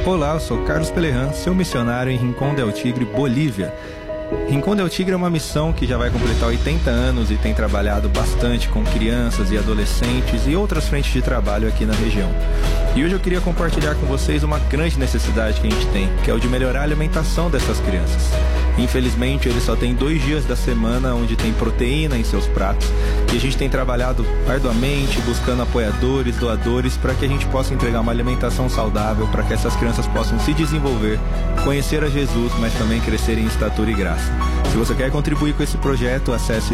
Olá, eu sou Carlos Pelerran, seu missionário em Rincón del Tigre, Bolívia. Rincón del Tigre é uma missão que já vai completar 80 anos e tem trabalhado bastante com crianças e adolescentes e outras frentes de trabalho aqui na região. E hoje eu queria compartilhar com vocês uma grande necessidade que a gente tem, que é o de melhorar a alimentação dessas crianças. Infelizmente, eles só têm 2 dias da semana onde tem proteína em seus pratos e a gente tem trabalhado arduamente, buscando apoiadores, doadores, para que a gente possa entregar uma alimentação saudável, para que essas crianças possam se desenvolver, conhecer a Jesus, mas também crescer em estatura e graça. Se você quer contribuir com esse projeto, acesse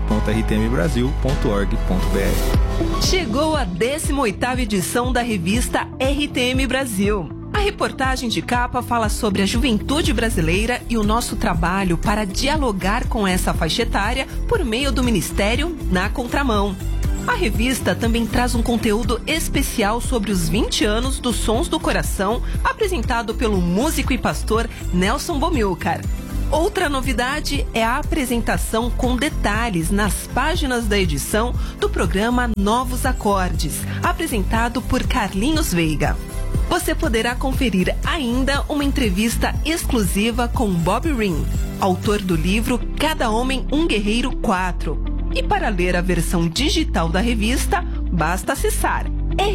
doe.rtmbrasil.org.br. Chegou a 18ª edição da revista RTM Brasil. A reportagem de capa fala sobre a juventude brasileira e o nosso trabalho para dialogar com essa faixa etária por meio do Ministério Na Contramão. A revista também traz um conteúdo especial sobre os 20 anos dos Sons do Coração, apresentado pelo músico e pastor Nelson Bomilcar. Outra novidade é a apresentação com detalhes nas páginas da edição do programa Novos Acordes, apresentado por Carlinhos Veiga. Você poderá conferir ainda uma entrevista exclusiva com Bob Ring, autor do livro Cada Homem um Guerreiro 4. E para ler a versão digital da revista, basta acessar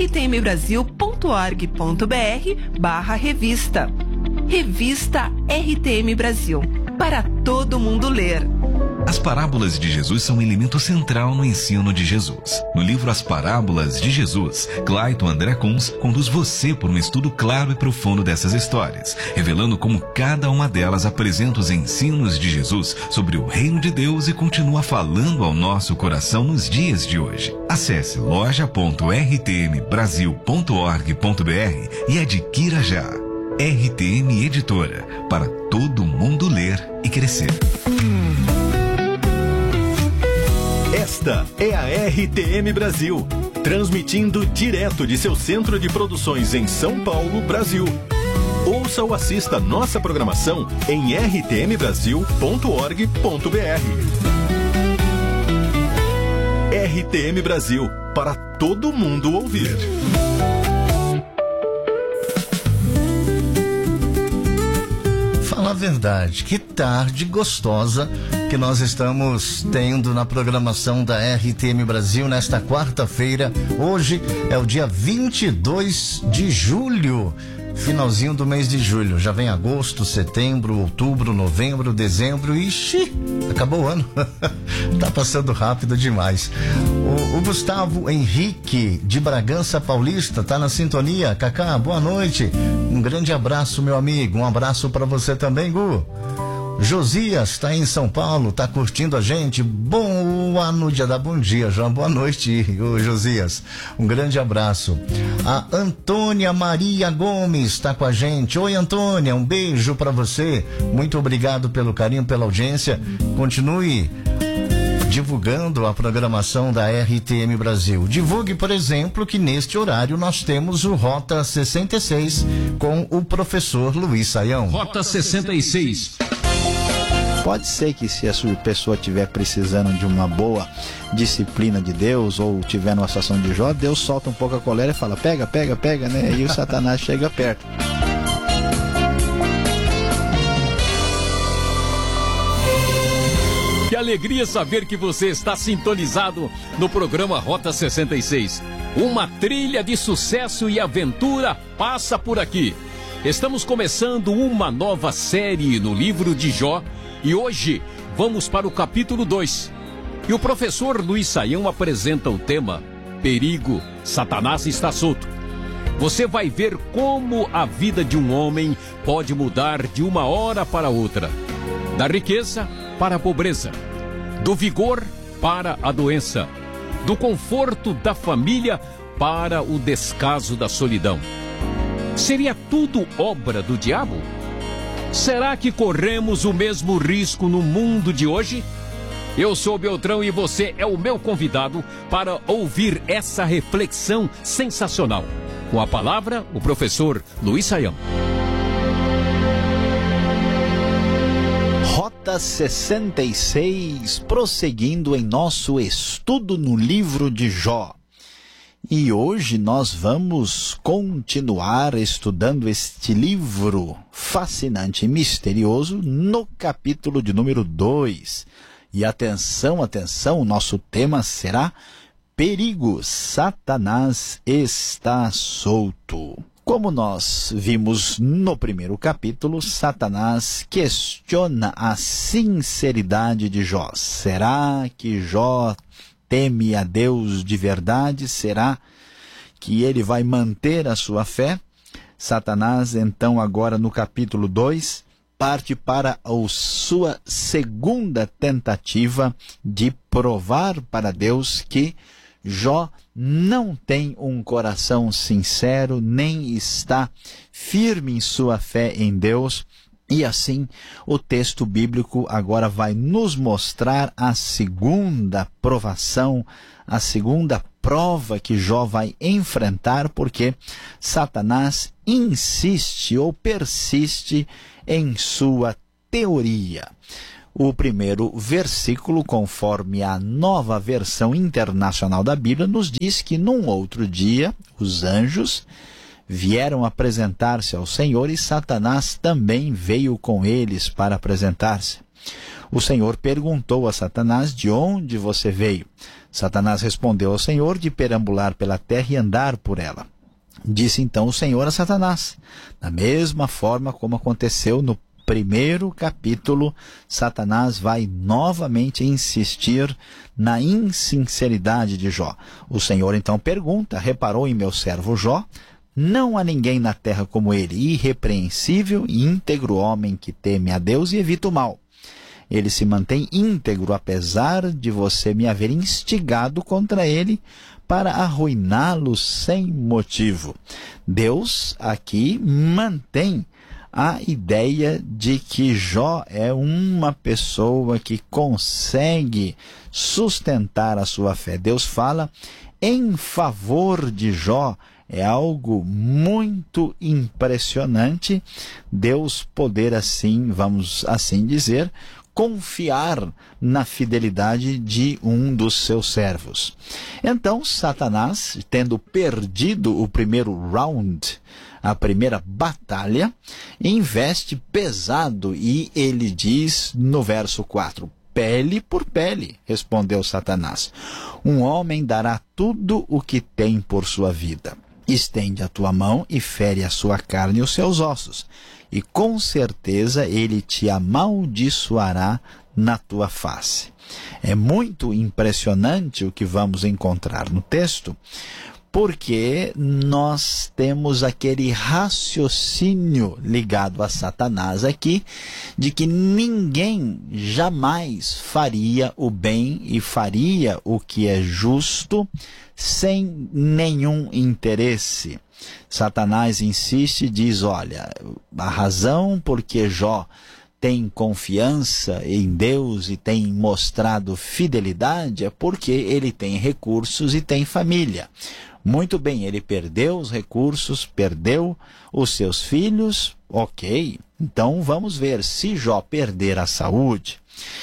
rtmbrasil.org.br/revista. Revista RTM Brasil, para todo mundo ler. As parábolas de Jesus são um elemento central no ensino de Jesus. No livro As Parábolas de Jesus, Clayton André Kunz conduz você por um estudo claro e profundo dessas histórias, revelando como cada uma delas apresenta os ensinos de Jesus sobre o reino de Deus e continua falando ao nosso coração nos dias de hoje. Acesse loja.rtmbrasil.org.br e adquira já. RTM Editora, para todo mundo ler e crescer. Esta é a RTM Brasil, transmitindo direto de seu centro de produções em São Paulo, Brasil. Ouça ou assista nossa programação em rtmbrasil.org.br. RTM Brasil, para todo mundo ouvir. Fala a verdade, que tarde gostosa que nós estamos tendo na programação da RTM Brasil nesta quarta-feira. Hoje é o dia 22 de julho, finalzinho do mês de julho. Já vem agosto, setembro, outubro, novembro, dezembro. Ixi, acabou o ano. Tá passando rápido demais. O Gustavo Henrique de Bragança Paulista tá na sintonia. Cacá, boa noite. Um grande abraço, meu amigo. Um abraço para você também, Gu. Josias está em São Paulo, está curtindo a gente. Boa no dia da bom dia, João. Boa noite, Josias. Um grande abraço. A Antônia Maria Gomes está com a gente. Oi, Antônia, um beijo para você. Muito obrigado pelo carinho, pela audiência. Continue divulgando a programação da RTM Brasil. Divulgue, por exemplo, que neste horário nós temos o Rota 66 com o professor Luiz Saião. Rota 66. Pode ser que se a sua pessoa estiver precisando de uma boa disciplina de Deus ou tiver numa situação de Jó, Deus solta um pouco a colher e fala, pega, pega, pega, né? E o Satanás chega perto. Que alegria saber que você está sintonizado no programa Rota 66. Uma trilha de sucesso e aventura passa por aqui. Estamos começando uma nova série no livro de Jó e hoje vamos para o capítulo 2. E o professor Luiz Saião apresenta o tema Perigo, Satanás está solto. Você vai ver como a vida de um homem pode mudar de uma hora para outra. Da riqueza para a pobreza, do vigor para a doença, do conforto da família para o descaso da solidão. Seria tudo obra do diabo? Será que corremos o mesmo risco no mundo de hoje? Eu sou Beltrão e você é o meu convidado para ouvir essa reflexão sensacional. Com a palavra, o professor Luiz Saião. Rota 66, prosseguindo em nosso estudo no livro de Jó. E hoje nós vamos continuar estudando este livro fascinante e misterioso no capítulo de número 2. E atenção, atenção, o nosso tema será Perigo, Satanás está solto. Como nós vimos no primeiro capítulo, Satanás questiona a sinceridade de Jó. Será que Jó teme a Deus de verdade? Será que ele vai manter a sua fé? Satanás, então, agora no capítulo 2, parte para a sua segunda tentativa de provar para Deus que Jó não tem um coração sincero, nem está firme em sua fé em Deus. E assim, o texto bíblico agora vai nos mostrar a segunda provação, a segunda prova que Jó vai enfrentar, porque Satanás insiste ou persiste em sua teoria. O primeiro versículo, conforme a Nova Versão Internacional da Bíblia, nos diz que num outro dia, os anjos vieram apresentar-se ao Senhor e Satanás também veio com eles para apresentar-se. O Senhor perguntou a Satanás: de onde você veio? Satanás respondeu ao Senhor: de perambular pela terra e andar por ela. Disse então o Senhor a Satanás: da mesma forma como aconteceu no primeiro capítulo, Satanás vai novamente insistir na insinceridade de Jó. O Senhor então pergunta: reparou em meu servo Jó? Não há ninguém na terra como ele, irrepreensível e íntegro homem que teme a Deus e evita o mal. Ele se mantém íntegro, apesar de você me haver instigado contra ele para arruiná-lo sem motivo. Deus aqui mantém a ideia de que Jó é uma pessoa que consegue sustentar a sua fé. Deus fala em favor de Jó. É algo muito impressionante Deus poder assim, vamos assim dizer, confiar na fidelidade de um dos seus servos. Então, Satanás, tendo perdido o primeiro round, a primeira batalha, investe pesado e ele diz no verso 4, pele por pele, respondeu Satanás. Um homem dará tudo o que tem por sua vida. Estende a tua mão e fere a sua carne e os seus ossos, e com certeza ele te amaldiçoará na tua face. É muito impressionante o que vamos encontrar no texto, porque nós temos aquele raciocínio ligado a Satanás aqui, de que ninguém jamais faria o bem e faria o que é justo sem nenhum interesse. Satanás insiste e diz, olha, a razão porque Jó tem confiança em Deus e tem mostrado fidelidade é porque ele tem recursos e tem família. Muito bem, ele perdeu os recursos, perdeu os seus filhos, ok. Então vamos ver, se Jó perder a saúde,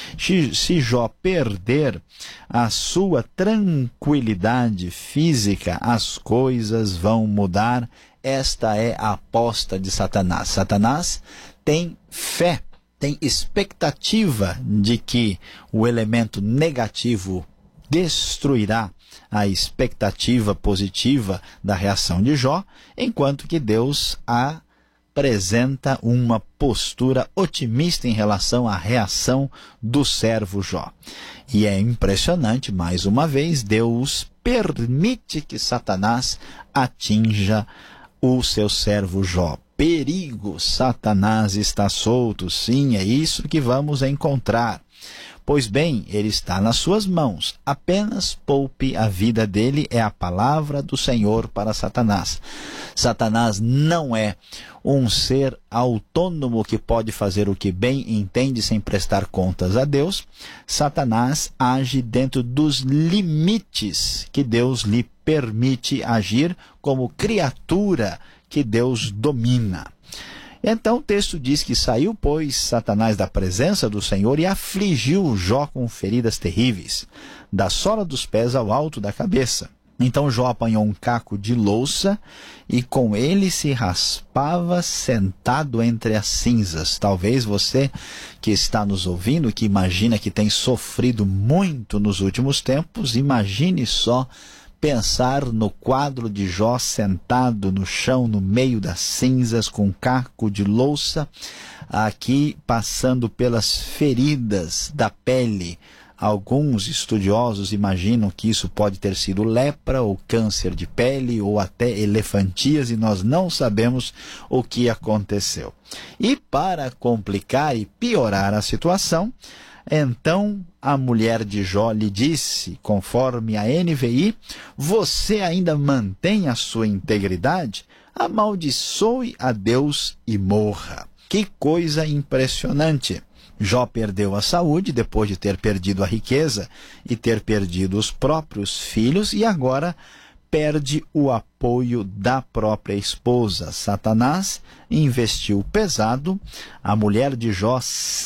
se Jó perder a sua tranquilidade física, as coisas vão mudar. Esta é a aposta de Satanás. Satanás tem fé, tem expectativa de que o elemento negativo destruirá a expectativa positiva da reação de Jó, enquanto que Deus apresenta uma postura otimista em relação à reação do servo Jó. E é impressionante, mais uma vez, Deus permite que Satanás atinja o seu servo Jó. Perigo, Satanás está solto. Sim, é isso que vamos encontrar. Pois bem, ele está nas suas mãos. Apenas poupe a vida dele, é a palavra do Senhor para Satanás. Satanás não é um ser autônomo que pode fazer o que bem entende sem prestar contas a Deus. Satanás age dentro dos limites que Deus lhe permite agir como criatura que Deus domina. Então o texto diz que saiu, pois, Satanás da presença do Senhor e afligiu Jó com feridas terríveis, da sola dos pés ao alto da cabeça. Então Jó apanhou um caco de louça e com ele se raspava sentado entre as cinzas. Talvez você que está nos ouvindo, que imagina que tem sofrido muito nos últimos tempos, imagine só pensar no quadro de Jó sentado no chão, no meio das cinzas, com um caco de louça, aqui passando pelas feridas da pele. Alguns estudiosos imaginam que isso pode ter sido lepra ou câncer de pele ou até elefantíase, nós não sabemos o que aconteceu. E para complicar e piorar a situação, então a mulher de Jó lhe disse, conforme a NVI, você ainda mantém a sua integridade? Amaldiçoe a Deus e morra. Que coisa impressionante! Jó perdeu a saúde depois de ter perdido a riqueza e ter perdido os próprios filhos e agora perde o apoio da própria esposa. Satanás investiu pesado. A mulher de Jó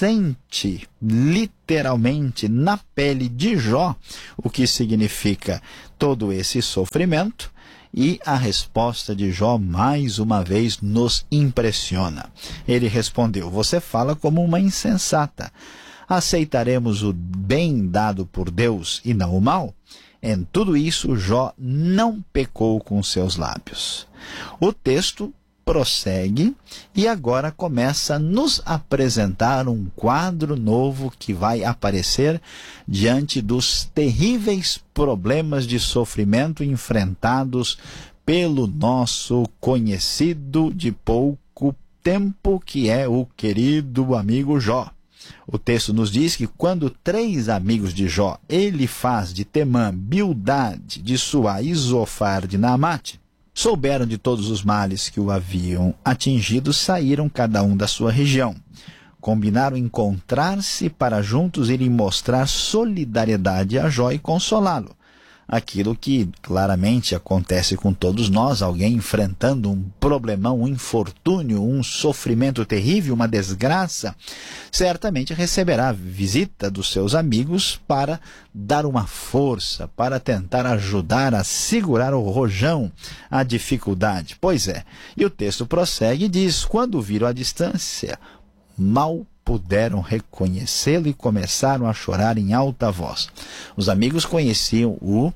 sente literalmente na pele de Jó o que significa todo esse sofrimento. E a resposta de Jó, mais uma vez, nos impressiona. Ele respondeu, você fala como uma insensata. Aceitaremos o bem dado por Deus e não o mal? Em tudo isso, Jó não pecou com seus lábios. O texto prossegue e agora começa a nos apresentar um quadro novo que vai aparecer diante dos terríveis problemas de sofrimento enfrentados pelo nosso conhecido de pouco tempo, que é o querido amigo Jó. O texto nos diz que quando 3 amigos de Jó, Elifaz de Temã, Bildade de Suá e Zofar de Naamate, souberam de todos os males que o haviam atingido, saíram cada um da sua região. Combinaram encontrar-se para juntos irem mostrar solidariedade a Jó e consolá-lo. Aquilo que claramente acontece com todos nós, alguém enfrentando um problemão, um infortúnio, um sofrimento terrível, uma desgraça, certamente receberá a visita dos seus amigos para dar uma força, para tentar ajudar a segurar o rojão, a dificuldade. Pois é, e o texto prossegue e diz, quando viram a distância, mal puderam reconhecê-lo e começaram a chorar em alta voz. Os amigos conheciam o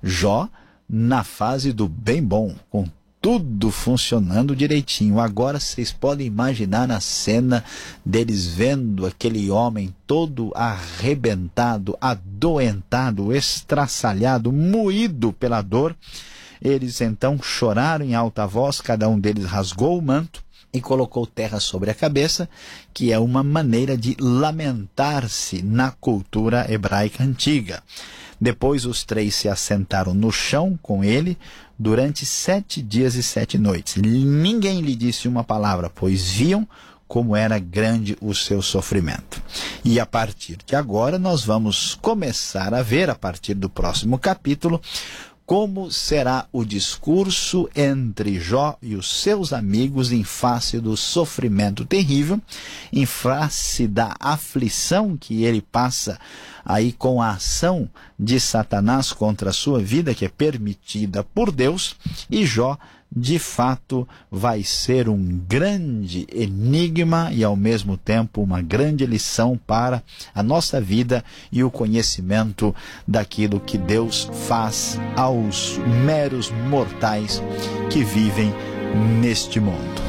Jó na fase do bem bom, com tudo funcionando direitinho. Agora vocês podem imaginar a cena deles vendo aquele homem todo arrebentado, adoentado, estraçalhado, moído pela dor. Eles então choraram em alta voz, cada um deles rasgou o manto e colocou terra sobre a cabeça, que é uma maneira de lamentar-se na cultura hebraica antiga. Depois os 3 se assentaram no chão com ele durante 7 dias e 7 noites. Ninguém lhe disse uma palavra, pois viam como era grande o seu sofrimento. E a partir de agora nós vamos começar a ver, a partir do próximo capítulo, como será o discurso entre Jó e os seus amigos em face do sofrimento terrível, em face da aflição que ele passa aí com a ação de Satanás contra a sua vida, que é permitida por Deus, e Jó de fato vai ser um grande enigma e ao mesmo tempo uma grande lição para a nossa vida e o conhecimento daquilo que Deus faz aos meros mortais que vivem neste mundo.